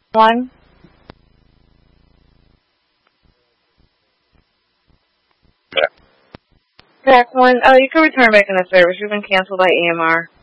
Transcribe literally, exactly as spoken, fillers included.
One. Yeah. Track one. Oh, you can return back in the service. You've been canceled by E M R.